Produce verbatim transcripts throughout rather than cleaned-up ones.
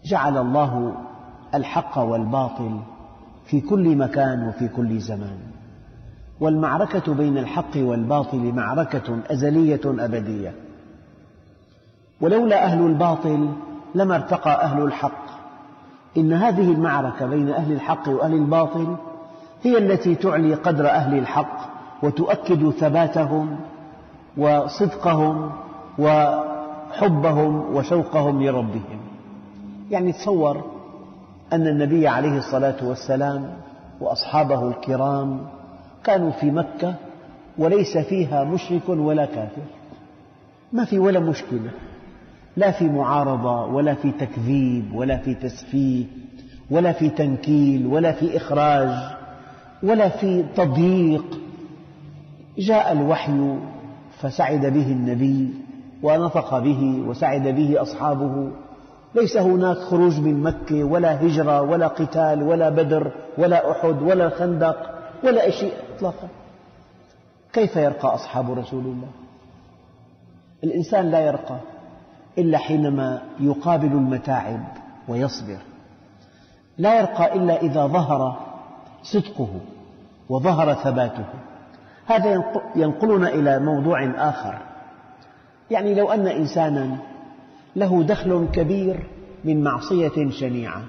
جعل الله الحق والباطل في كل مكان وفي كل زمان، والمعركة بين الحق والباطل معركة أزلية أبدية، ولولا أهل الباطل لما ارتقى أهل الحق. إن هذه المعركة بين أهل الحق وأهل الباطل هي التي تعلي قدر أهل الحق وتؤكد ثباتهم وصدقهم وحبهم وشوقهم لربهم. يعني تصور أن النبي عليه الصلاة والسلام وأصحابه الكرام كانوا في مكة وليس فيها مشرك ولا كافر، ما في ولا مشكلة، لا في معارضة ولا في تكذيب ولا في تسفيه ولا في تنكيل ولا في إخراج ولا في تضييق. جاء الوحي فسعد به النبي ونطق به وسعد به أصحابه، ليس هناك خروج من مكة ولا هجرة ولا قتال ولا بدر ولا أحد ولا خندق ولا شيء إطلاقا. كيف يرقى أصحاب رسول الله؟ الإنسان لا يرقى إلا حينما يقابل المتاعب ويصبر، لا يرقى إلا إذا ظهر صدقه وظهر ثباته. هذا ينقلنا إلى موضوع آخر. يعني لو أن إنسانا له دخل كبير من معصية شنيعة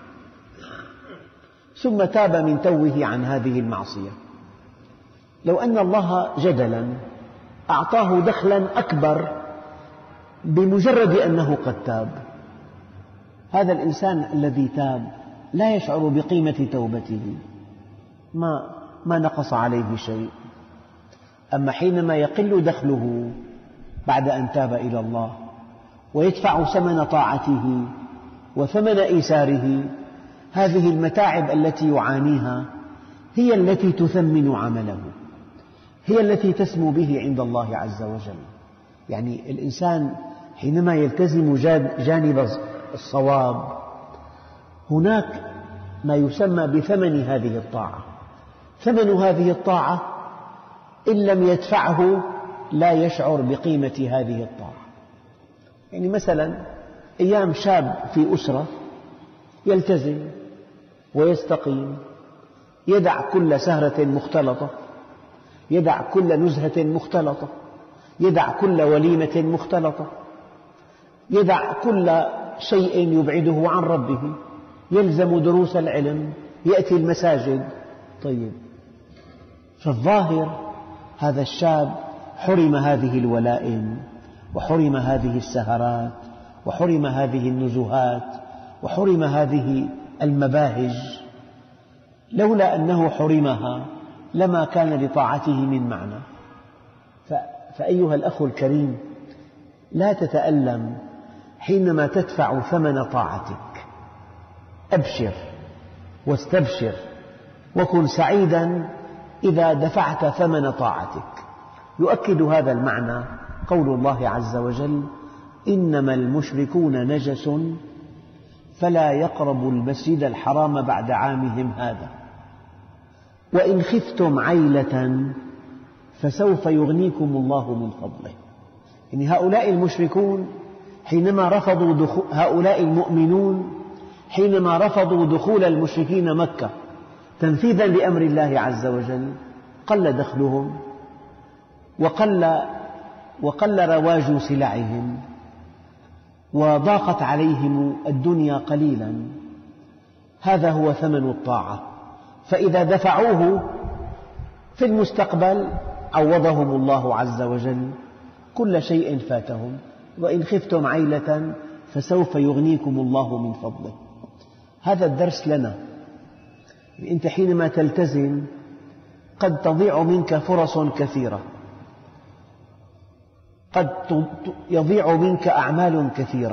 ثم تاب من توه عن هذه المعصية، لو أن الله جدلا أعطاه دخلا أكبر بمجرد أنه قد تاب، هذا الإنسان الذي تاب لا يشعر بقيمة توبته، ما, ما نقص عليه شيء. أما حينما يقل دخله بعد أن تاب إلى الله ويدفع ثمن طاعته وثمن إيثاره، هذه المتاعب التي يعانيها هي التي تثمن عمله، هي التي تسمو به عند الله عز وجل. يعني الإنسان حينما يلتزم جانب الصواب هناك ما يسمى بثمن هذه الطاعة. ثمن هذه الطاعة إن لم يدفعه لا يشعر بقيمة هذه الطاعة. يعني مثلا أيام شاب في أسرة يلتزم ويستقيم، يدع كل سهرة مختلطة، يدع كل نزهة مختلطة، يدع كل وليمة مختلطة، يدع كل شيء يبعده عن ربه، يلزم دروس العلم، يأتي المساجد. طيب، في الظاهر هذا الشاب حرم هذه الولائم وحرم هذه السهرات وحرم هذه النزهات وحرم هذه المباهج، لولا أنه حرمها لما كان لطاعته من معنى. فأيها الأخ الكريم، لا تتألم حينما تدفع ثمن طاعتك، أبشر واستبشر وكن سعيدا إذا دفعت ثمن طاعتك. يؤكد هذا المعنى قول الله عز وجل: إنما المشركون نجس فلا يقربوا المسجد الحرام بعد عامهم هذا وإن خفتم عيلة فسوف يغنيكم الله من فضله. يعني هؤلاء المشركون حينما رفضوا دخول هؤلاء المؤمنون حينما رفضوا دخول المشركين مكة تنفيذا لأمر الله عز وجل، قل دخلهم وقل, وقل رواج سلعهم وضاقت عليهم الدنيا قليلا. هذا هو ثمن الطاعة. فإذا دفعوه في المستقبل عوضهم الله عز وجل كل شيء فاتهم. وإن خفتم عيلة فسوف يغنيكم الله من فضله. هذا الدرس لنا. أنت حينما تلتزم قد تضيع منك فرص كثيرة، قد يضيع منك أعمال كثيرة،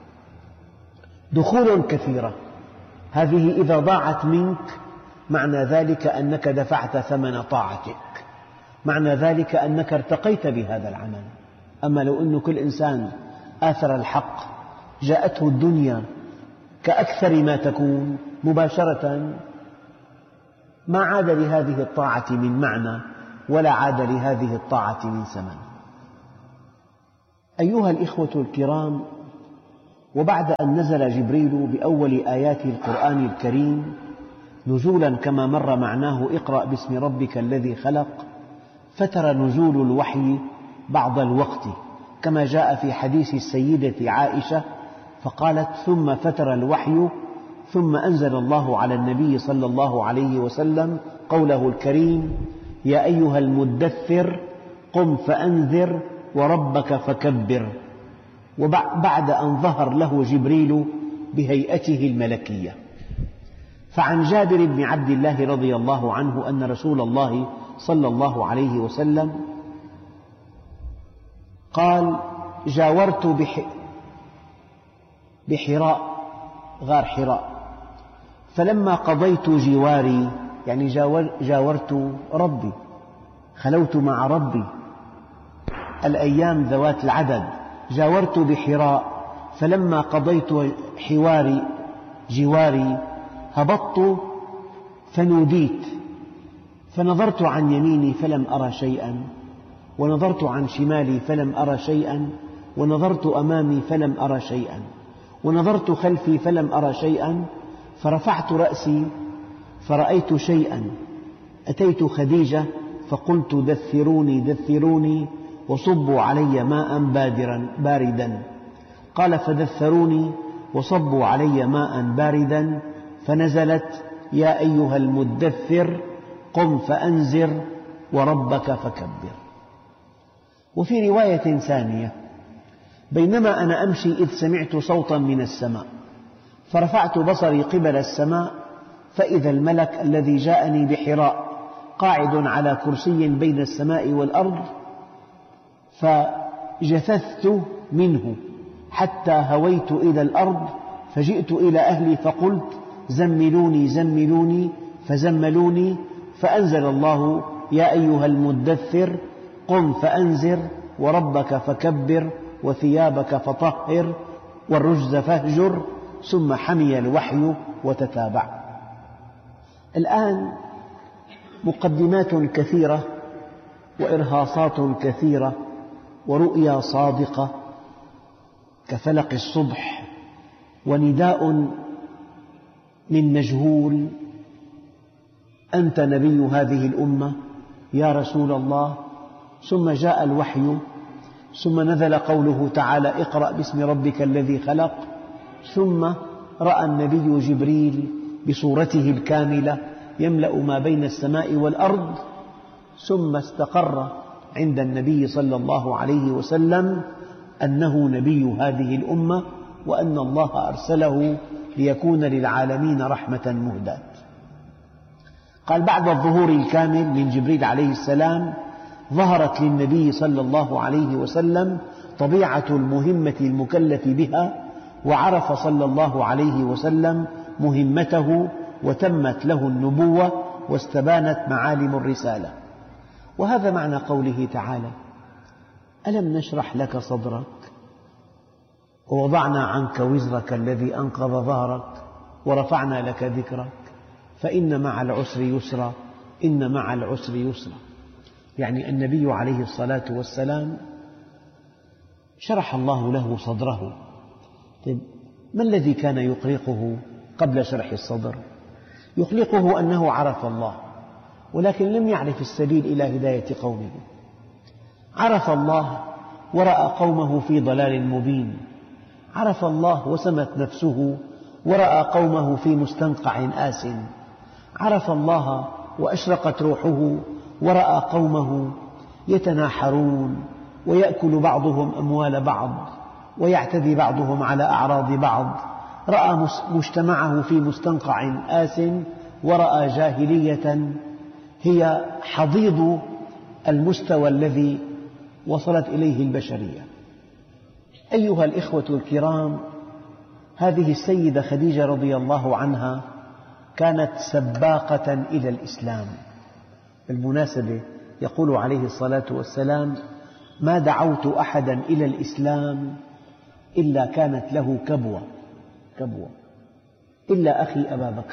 دخول كثيرة. هذه إذا ضاعت منك معنى ذلك أنك دفعت ثمن طاعتك، معنى ذلك أنك ارتقيت بهذا العمل. أما لو أن كل إنسان آثر الحق جاءته الدنيا كأكثر ما تكون مباشرة، ما عاد لهذه الطاعة من معنى ولا عاد لهذه الطاعة من ثمن. أيها الإخوة الكرام، وبعد أن نزل جبريل بأول آيات القرآن الكريم نزولا كما مر معناه اقرأ باسم ربك الذي خلق، فتر نزول الوحي بعض الوقت كما جاء في حديث السيدة عائشة فقالت ثم فتر الوحي ثم أنزل الله على النبي صلى الله عليه وسلم قوله الكريم يا أيها المدثر قم فأنذر وربك فكبر، وبعد أن ظهر له جبريل بهيئته الملكية. فعن جابر بن عبد الله رضي الله عنه أن رسول الله صلى الله عليه وسلم قال جاورت بحراء غار حراء فلما قضيت جواري يعني جاورت ربي، خلوت مع ربي الأيام ذوات العدد، جاورت بحراء فلما قضيت حواري جواري هبطت فنوديت فنظرت عن يميني فلم أرى شيئا ونظرت عن شمالي فلم أرى شيئا ونظرت أمامي فلم أرى شيئا ونظرت خلفي فلم أرى شيئا فرفعت رأسي فرأيت شيئا، أتيت خديجة فقلت دثروني دثروني وصبوا علي ماء باردا، قال فدثروني وصبوا علي ماء باردا فنزلت يا أيها المدثر قم فأنذر وربك فكبر. وفي رواية ثانية بينما أنا أمشي إذ سمعت صوتا من السماء فرفعت بصري قبل السماء فإذا الملك الذي جاءني بحراء قاعد على كرسي بين السماء والأرض، فجثثت منه حتى هويت إلى الأرض فجئت إلى أهلي فقلت زملوني زملوني فزملوني، فأنزل الله يا أيها المدثر قم فأنذر وربك فكبر وثيابك فطهر والرجز فاهجر، ثم حمي الوحي وتتابع. الآن مقدمات كثيرة وإرهاصات كثيرة ورؤيا صادقة كفلق الصبح ونداء من مجهول أنت نبي هذه الأمة يا رسول الله، ثم جاء الوحي ثم نزل قوله تعالى اقرأ باسم ربك الذي خلق، ثم رأى النبي جبريل بصورته الكاملة يملأ ما بين السماء والأرض، ثم استقر عند النبي صلى الله عليه وسلم أنه نبي هذه الأمة وأن الله أرسله ليكون للعالمين رحمة مهداة. قال بعد الظهور الكامل من جبريل عليه السلام ظهرت للنبي صلى الله عليه وسلم طبيعة المهمة المكلف بها، وعرف صلى الله عليه وسلم مهمته وتمت له النبوة واستبانت معالم الرسالة. وهذا معنى قوله تعالى ألم نشرح لك صدرك ووضعنا عنك وزرك الذي أنقض ظهرك ورفعنا لك ذكرك فإن مع العسر يسرا إن مع العسر يسرا. يعني النبي عليه الصلاة والسلام شرح الله له صدره. طيب ما الذي كان يقلقه قبل شرح الصدر؟ يقلقه أنه عرف الله ولكن لم يعرف السبيل إلى هداية قومه. عرف الله ورأى قومه في ضلال مبين، عرف الله وسمت نفسه ورأى قومه في مستنقع آس، عرف الله وأشرقت روحه ورأى قومه يتناحرون ويأكل بعضهم أموال بعض ويعتدي بعضهم على أعراض بعض، رأى مجتمعه في مستنقع آس ورأى جاهلية هي حضيض المستوى الذي وصلت إليه البشرية. أيها الإخوة الكرام، هذه السيدة خديجة رضي الله عنها كانت سباقة إلى الإسلام. بالمناسبة يقول عليه الصلاة والسلام ما دعوت أحدا إلى الإسلام إلا كانت له كبوة كبوة إلا أخي أبا بكر.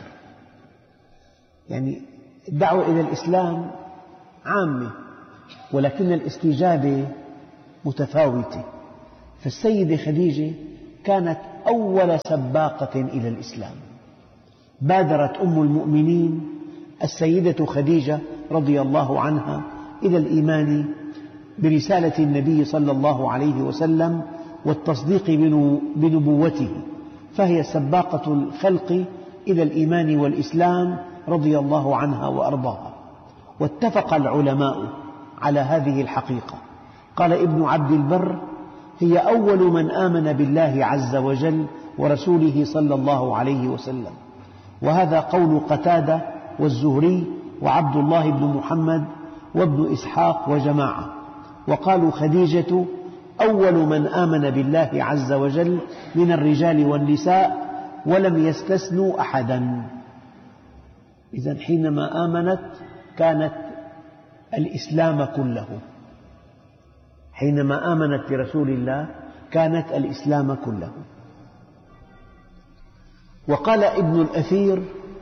يعني الدعوة إلى الإسلام عامة ولكن الاستجابة متفاوتة. فالسيدة خديجة كانت أول سباقة إلى الإسلام. بادرت أم المؤمنين السيدة خديجة رضي الله عنها إلى الإيمان برسالة النبي صلى الله عليه وسلم والتصديق بنبوته، فهي سباقة الخلق إلى الإيمان والإسلام رضي الله عنها وأرضاها. واتفق العلماء على هذه الحقيقة. قال ابن عبد البر: هي أول من آمن بالله عز وجل ورسوله صلى الله عليه وسلم، وهذا قول قتادة والزهري وعبد الله بن محمد وابن إسحاق وجماعة. وقالوا خديجة أول من آمن بالله عز وجل من الرجال والنساء، ولم يستثنوا أحدا. إذن حينما آمنت كانت الإسلام كله، حينما آمنت برسول الله كانت الإسلام كله. وقال ابن الأثير: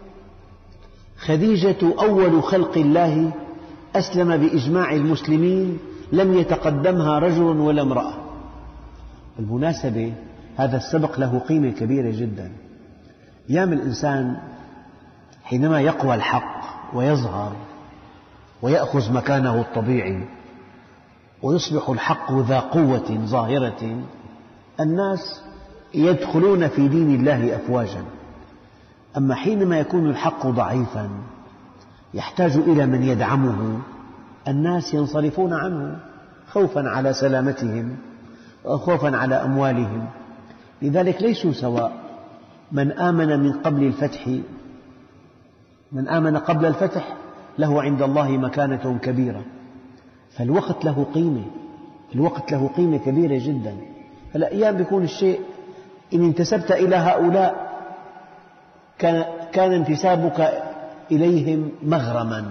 خديجة أول خلق الله أسلم بإجماع المسلمين، لم يتقدمها رجل ولا امرأة. بالمناسبة هذا السبق له قيمة كبيرة جدا. أيام الإنسان حينما يقوى الحق ويظهر ويأخذ مكانه الطبيعي ويصبح الحق ذا قوة ظاهرة، الناس يدخلون في دين الله أفواجا. أما حينما يكون الحق ضعيفا يحتاج إلى من يدعمه، الناس ينصرفون عنه خوفا على سلامتهم وخوفا على أموالهم. لذلك ليسوا سواء. من آمن من قبل الفتح من آمن قبل الفتح له عند الله مكانة كبيرة. فالوقت له قيمة، الوقت له قيمة كبيرة جدا. هلأ أيام بيكون الشيء إن انتسبت إلى هؤلاء كان, كان انتسابك إليهم مغرما،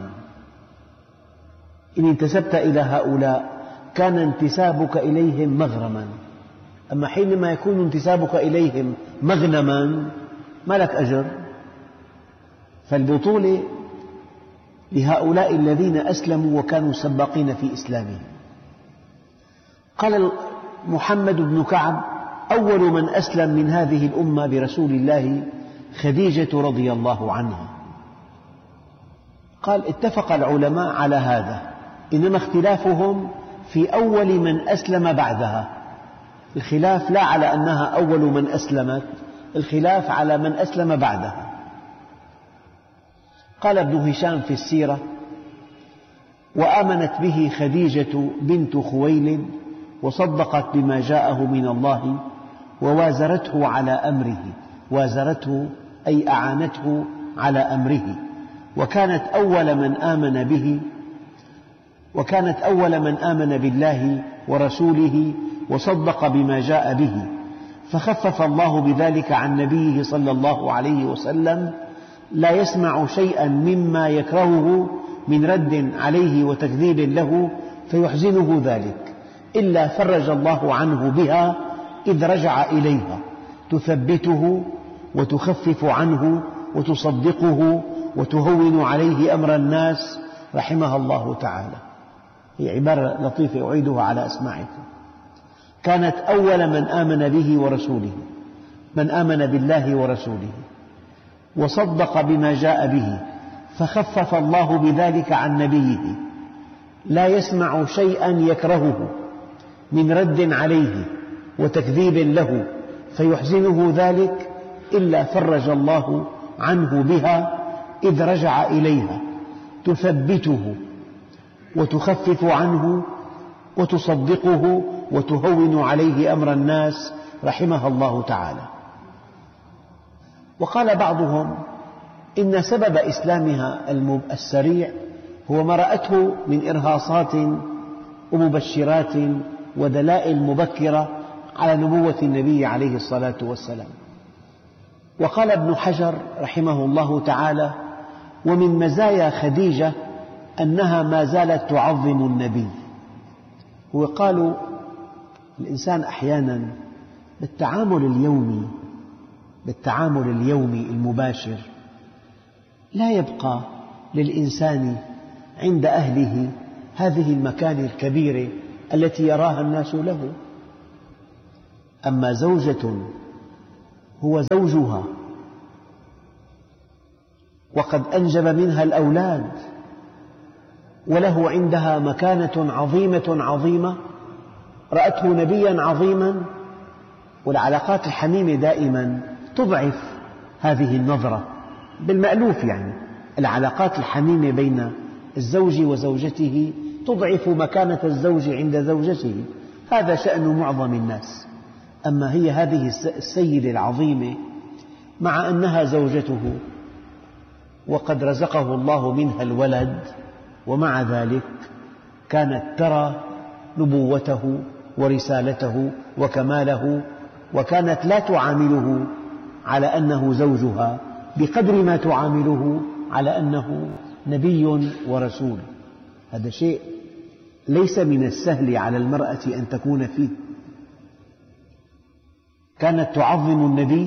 إن انتسبت إلى هؤلاء كان انتسابك إليهم مغرما. أما حينما يكون انتسابك إليهم مغنما ما لك أجر. فالبطولة لهؤلاء الذين أسلموا وكانوا سباقين في إسلامهم. قال محمد بن كعب: أول من أسلم من هذه الأمة برسول الله خديجة رضي الله عنها. قال: اتفق العلماء على هذا، إنما اختلافهم في أول من أسلم بعدها. الخلاف لا على أنها أول من أسلمت، الخلاف على من أسلم بعدها. قال ابن هشام في السيرة: وآمنت به خديجة بنت خويلد وصدقت بما جاءه من الله ووازرته على أمره. وازرته أي أعانته على أمره. وكانت أول من آمن به وكانت أول من آمن بالله ورسوله وصدق بما جاء به، فخفف الله بذلك عن نبيه صلى الله عليه وسلم، لا يسمع شيئا مما يكرهه من رد عليه وتكذيب له فيحزنه ذلك، إلا فرج الله عنه بها إذ رجع إليها، تثبته وتخفف عنه وتصدقه وتهون عليه أمر الناس رحمها الله تعالى. هي عبارة لطيفة أعيدها على أسماعكم. كانت أول من آمن به ورسوله، من آمن بالله ورسوله وصدق بما جاء به، فخفف الله بذلك عن نبيه، لا يسمع شيئا يكرهه من رد عليه وتكذيب له فيحزنه ذلك، إلا فرج الله عنه بها إذ رجع إليها، تثبته وتخفف عنه وتصدقه وتهون عليه أمر الناس رحمها الله تعالى. وقال بعضهم إن سبب إسلامها السريع هو ما رأته من إرهاصات ومبشرات ودلائل مبكرة على نبوة النبي عليه الصلاة والسلام. وقال ابن حجر رحمه الله تعالى: ومن مزايا خديجة أنها ما زالت تعظم النبي. وقالوا الإنسان أحيانا بالتعامل اليومي بالتعامل اليومي المباشر لا يبقى للإنسان عند أهله هذه المكانة الكبيرة التي يراها الناس له. أما زوجة هو زوجها، وقد أنجب منها الأولاد، وله عندها مكانة عظيمة عظيمة، رأته نبيا عظيما. والعلاقات الحميمة دائما تضعف هذه النظرة بالمألوف، يعني العلاقات الحميمة بين الزوج وزوجته تضعف مكانة الزوج عند زوجته، هذا شأن معظم الناس. أما هي هذه السيدة العظيمة مع أنها زوجته وقد رزقه الله منها الولد، ومع ذلك كانت ترى نبوته ورسالته وكماله، وكانت لا تعامله على أنه زوجها بقدر ما تعامله على أنه نبي ورسول. هذا شيء ليس من السهل على المرأة أن تكون فيه. كانت تعظم النبي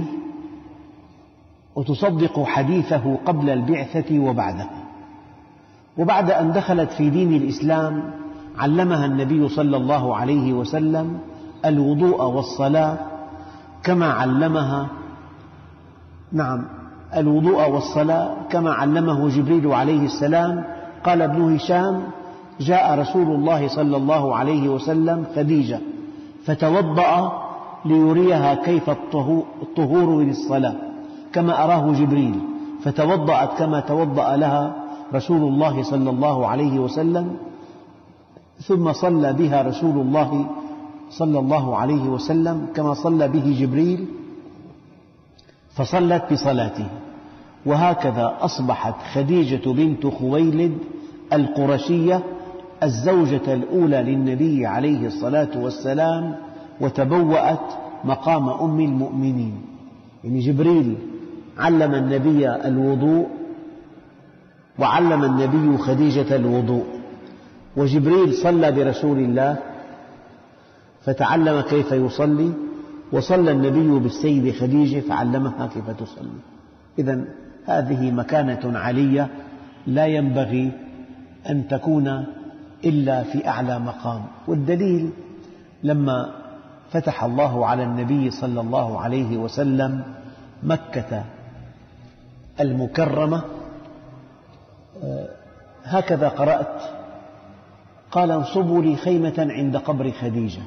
وتصدق حديثه قبل البعثة وبعدها، وبعد أن دخلت في دين الإسلام علمها النبي صلى الله عليه وسلم الوضوء والصلاة كما علمها نعم الوضوء والصلاة كما علمه جبريل عليه السلام. قال ابن هشام: جاء رسول الله صلى الله عليه وسلم خديجة فتوضأ ليريها كيف الطهور للصلاة كما أراه جبريل، فتوضأت كما توضأ لها رسول الله صلى الله عليه وسلم، ثم صلى بها رسول الله صلى الله عليه وسلم كما صلى به جبريل، فصلت بصلاته. وهكذا أصبحت خديجة بنت خويلد القرشية الزوجة الأولى للنبي عليه الصلاة والسلام، وتبوأت مقام أم المؤمنين. يعني جبريل علم النبي الوضوء، وعلم النبي خديجة الوضوء، وجبريل صلى برسول الله فتعلم كيف يصلي، وصلى النبي بالسيدة خديجة فعلمها كيف تصلي. إذن هذه مكانة علية لا ينبغي أن تكون إلا في أعلى مقام. والدليل لما فتح الله على النبي صلى الله عليه وسلم مكة المكرمة، هكذا قرأت: قال: انصبوا لي خيمة عند قبر خديجة.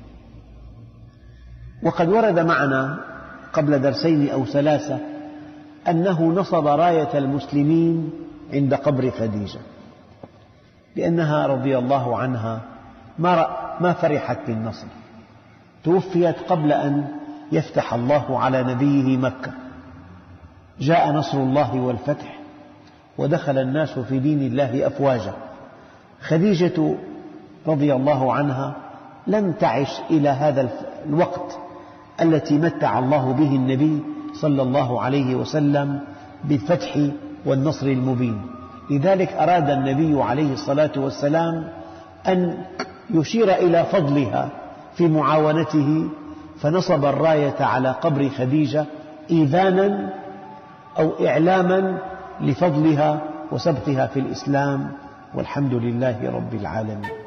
وقد ورد معنا قبل درسين أو ثلاثة أنه نصب راية المسلمين عند قبر خديجة، لأنها رضي الله عنها ما فرحت بالنصر، توفيت قبل أن يفتح الله على نبيه مكة. جاء نصر الله والفتح ودخل الناس في دين الله أفواجا. خديجة رضي الله عنها لم تعش إلى هذا الوقت التي متع الله به النبي صلى الله عليه وسلم بالفتح والنصر المبين. لذلك أراد النبي عليه الصلاة والسلام أن يشير إلى فضلها في معاونته، فنصب الراية على قبر خديجة إيذانا أو إعلاما لفضلها وسبقها في الإسلام، والحمد لله رب العالمين.